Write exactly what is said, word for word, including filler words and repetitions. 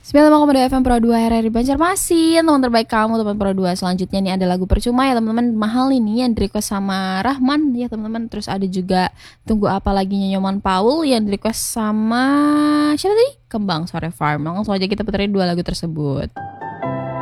sembilan puluh lima koma dua F M Pro dua R R I Banjarmasin. Teman terbaik kamu, teman Pro dua. Selanjutnya nih ada lagu percuma ya teman-teman, mahal ini yang di request sama Rahman ya teman-teman. Terus ada juga Tunggu Apa Lagi Nyoman Paul yang di request sama siapa tadi? Kembang Sore Farm. Langsung aja kita puterin dua lagu tersebut.